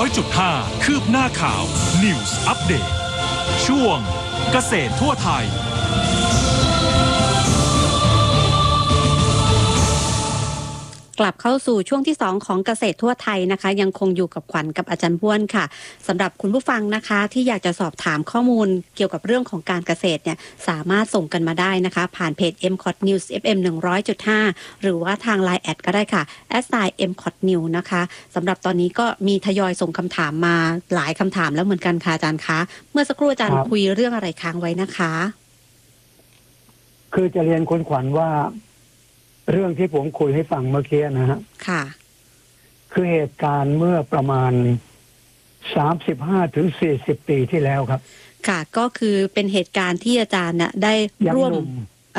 100.5 คืบหน้าข่าว News Update ช่วงเกษตรทั่วไทยกลับเข้าสู่ช่วงที่2ของเกษตรทั่วไทยนะคะยังคงอยู่กับขวัญกับอาจารย์บ้วนค่ะสำหรับคุณผู้ฟังนะคะที่อยากจะสอบถามข้อมูลเกี่ยวกับเรื่องของการเกษตรเนี่ยสามารถส่งกันมาได้นะคะผ่านเพจ MCOT News FM 100.5 หรือว่าทาง LINE แอดก็ได้ค่ะ @MCOT News นะคะสำหรับตอนนี้ก็มีทยอยส่งคำถามมาหลายคำถามแล้วเหมือนกันค่ะอาจารย์คะเมื่อสักครู่อาจารย์คุยเรื่องอะไรค้างไว้นะคะคือจะเรียนคุณขวัญว่าเรื่องที่ผมคุยให้ฟังเมื่อกี้นะฮะค่ะคือเหตุการณ์เมื่อประมาณ35 ถึง 40 ปีที่แล้วครับค่ะก็คือเป็นเหตุการณ์ที่อาจารย์เนี่ยได้ร่วม